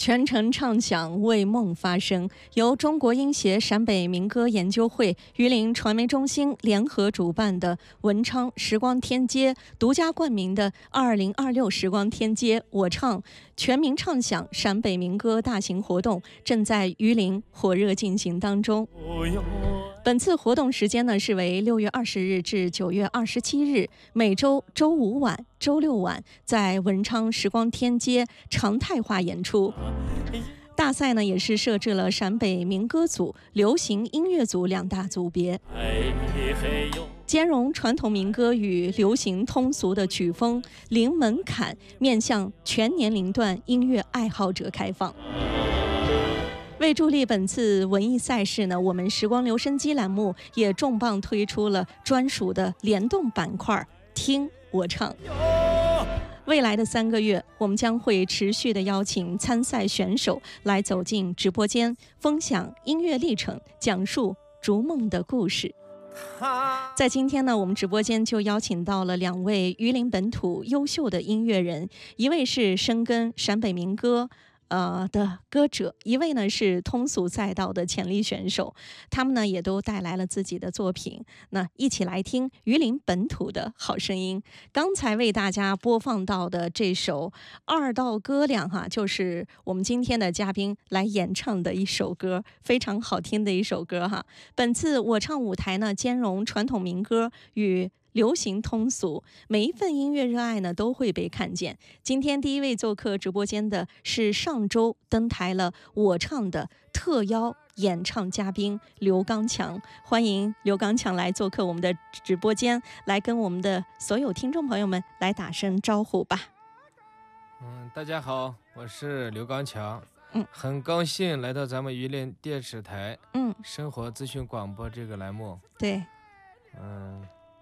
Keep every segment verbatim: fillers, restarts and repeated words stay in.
全程唱响，为梦发声，由中国音协陕北民歌研究会、榆林传媒中心联合主办的文昌时光天街独家冠名的二零二六时光天街我唱全民唱响陕北民歌大型活动正在榆林火热进行当中。本次活动时间呢是为六月二十日至九月二十七日，每周周五晚、周六晚在文昌时光天街常态化演出。大赛呢也是设置了陕北民歌组、流行音乐组两大组别，兼容传统民歌与流行通俗的曲风，零门槛，面向全年龄段音乐爱好者开放。为助力本次文艺赛事呢，我们时光留声机栏目也重磅推出了专属的联动板块听我唱。未来的三个月，我们将会持续的邀请参赛选手来走进直播间，分享音乐历程，讲述逐梦的故事。在今天呢，我们直播间就邀请到了两位榆林本土优秀的音乐人，一位是深耕陕北民歌呃的歌者，一位呢是通俗赛道的潜力选手，他们呢也都带来了自己的作品。那一起来听榆林本土的好声音。刚才为大家播放到的这首二道歌两哈，就是我们今天的嘉宾来演唱的一首歌，非常好听的一首歌哈。本次我唱舞台呢，兼容传统民歌与流行通俗，每一份音乐热爱呢都会被看见。今天第一位做客直播间的是上周登台了我唱的特邀演唱嘉宾刘刚强，欢迎刘刚强来做客我们的直播间，来跟我们的所有听众朋友们来打声招呼吧。 嗯，大家好，我是刘刚强。 嗯， 很高兴来到咱们榆林电视台嗯生活资讯广播这个栏目。 对， 嗯，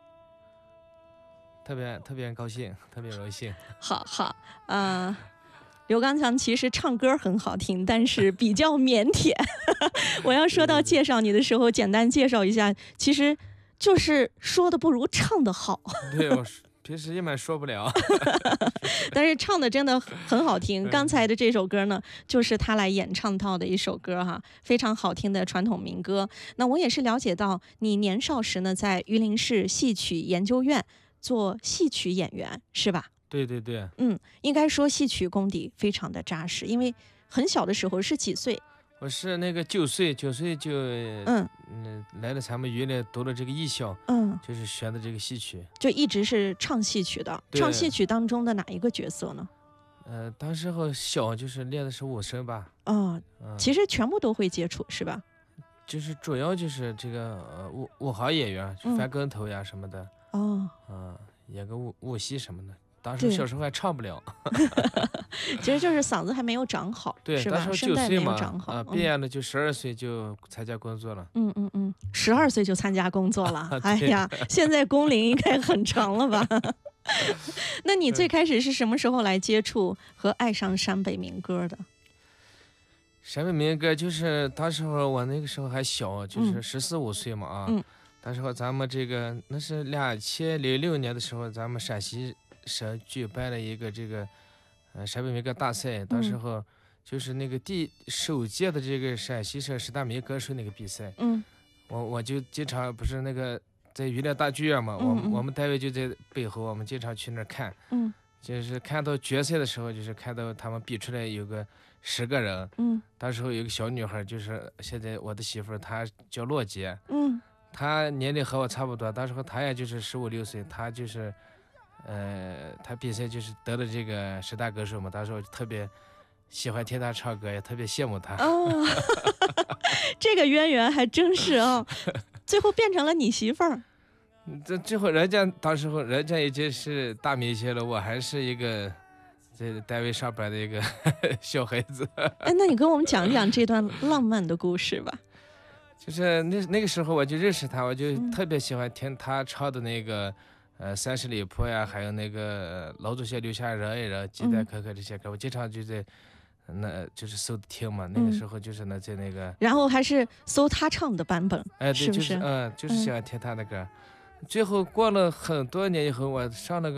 特别特别高兴，特别荣幸。 好好，呃，刘刚强其实唱歌很好听，但是比较腼腆。我要说到介绍你的时候，简单介绍一下，其实就是说的不如唱的好。 对，我平时一般说不了， 但是唱的真的很好听。刚才的这首歌呢，就是他来演唱到的一首歌哈，非常好听的传统民歌。那我也是了解到，你年少时呢，在榆林市戏曲研究院做戏曲演员，是吧？ 对对对， 嗯，应该说戏曲功底非常的扎实，因为很小的时候是几岁？ 我是那个九岁，九岁就嗯嗯来了咱们榆林读了这个艺校， 嗯， 就是学的这个戏曲， 就一直是唱戏曲的。唱戏曲当中的哪一个角色呢？ 呃，当时候小就是练的是武生吧。 哦， 嗯， 其实全部都会接触，是吧？ 就是主要就是这个呃武武行演员，就翻跟头呀什么的。 哦， 嗯，演个武武戏什么的。当时小时候还唱不了， 其实就是嗓子还没有长好， 对， 是吧？ 当时九岁嘛， 啊， 毕业了就十二岁就参加工作了。 嗯嗯嗯，十二岁就参加工作了，哎呀，现在工龄应该很长了吧？那你最开始是什么时候来接触和爱上陕北民歌的？ 陕北民歌就是当时候我那个时候还小，就是十四五岁嘛啊。 嗯。 当时候咱们这个那是两千零六年的时候，咱们陕西省举办了一个这个呃陕北民歌大赛，到时候就是那个第首届的这个陕西省十大民歌手那个比赛。嗯。我我就经常不是那个在榆林大剧院嘛，嗯嗯我们我们单位就在背后，我们经常去那儿看。嗯。就是看到决赛的时候，就是看到他们比出来有个十个人。嗯。当时候有个小女孩，就是现在我的媳妇，她叫洛杰。嗯。她年龄和我差不多，当时候她也就是十五六岁，她就是，呃，她比赛就是得了这个十大歌手嘛，当时我就特别喜欢听她唱歌，也特别羡慕她。哦， 这个渊源还真是啊、哦，最后变成了你媳妇儿。 这最后人家当时候人家已经是大明星了，我还是一个在单位上班的一个小孩子。 哎，那你跟我们讲一讲这段浪漫的故事吧。 就是那那个时候我就认识他，我就特别喜欢听他唱的那个，呃，三十里铺呀，还有那个老祖先留下人一人、鸡蛋壳壳这些歌，我经常就在那就是搜听嘛。那个时候就是那在那个， 然后还是搜他唱的版本， 哎，对， 是不是？ 就是嗯，就是喜欢听他的歌。最后过了很多年以后，我上了个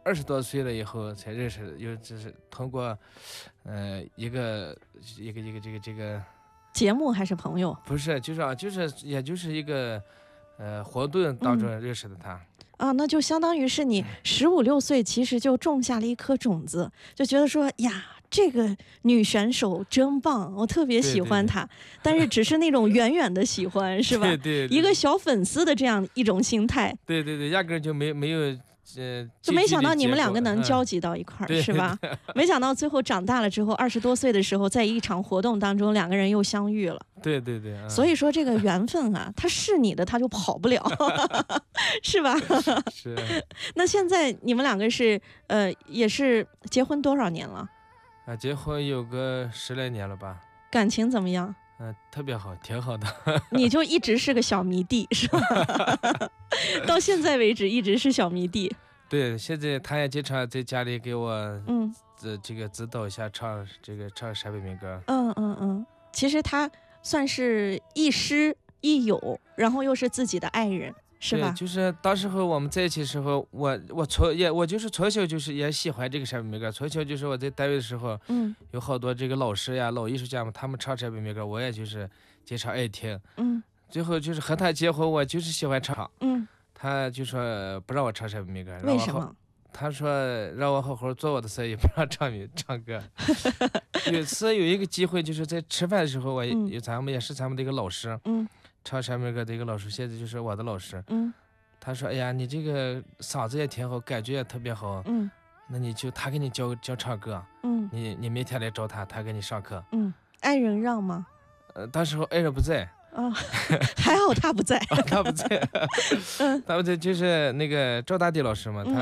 二十多岁了以后才认识的，又就是通过，呃，一个一个一个这个这个节目还是朋友？ 不是，就是啊，就是也就是一个，呃，活动当中认识的他。 啊，那就相当于是你十五六岁，其实就种下了一颗种子，就觉得说呀，这个女选手真棒，我特别喜欢她。但是只是那种远远的喜欢，是吧？ 对对对， 一个小粉丝的这样一种心态。 对对对，压根儿就没没有，呃， 就没想到你们两个近距离结果能交集到一块儿， 嗯是吧？没想到最后长大了之后，二十多岁的时候，在一场活动当中，两个人又相遇了。 对对对，嗯、 所以说这个缘分啊，它是你的，它就跑不了，是吧？ 是。 那现在你们两个是呃，也是结婚多少年了？ 啊，结婚有个十来年了吧？ 感情怎么样？ 嗯、呃，特别好，挺好的。 你就一直是个小迷弟，是吧？到现在为止一直是小迷弟。 对，现在他也经常在家里给我， 嗯， 这这个指导一下唱这个唱陕北民歌。 嗯嗯嗯，其实他算是亦师亦友，然后又是自己的爱人，是吧？ 对，就是当时候我们在一起的时候，我我从也我就是从小就是也喜欢这个陕北民歌，从小就是我在单位的时候， 嗯， 有好多这个老师呀、老艺术家们，他们唱陕北民歌，我也就是经常爱听。 嗯， 最后就是和他结婚，我就是喜欢唱。 嗯， 他就说不让我唱陕北民歌， 为什么？ 他说让我好好做我的生意，不让唱民唱歌。有次有一个机会，就是在吃饭的时候，我有、嗯、咱们也是咱们的一个老师， 嗯， 唱陕北歌的一个老师，现在就是我的老师。 嗯， 他说：“哎呀，你这个嗓子也挺好，感觉也特别好。 嗯， 那你就他给你教教唱歌。 嗯， 你你每天来找他，他给你上课。 嗯，爱人让吗？ 呃，当时候爱人不在。” 啊、哦，还好他不在， 他不在，他不在，就是那个赵大地老师嘛，他